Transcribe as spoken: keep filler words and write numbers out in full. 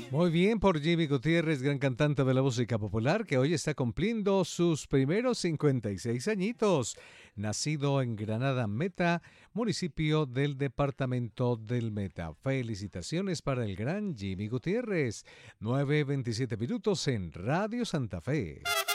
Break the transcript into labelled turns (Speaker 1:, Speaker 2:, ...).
Speaker 1: Muy bien por Jimmy Gutiérrez, gran cantante de la música popular, que hoy está cumpliendo sus primeros cincuenta y seis añitos. Nacido en Granada Meta, municipio del departamento del Meta. Felicitaciones para el gran Jimmy Gutiérrez. nueve veintisiete minutos en Radio Santa Fe.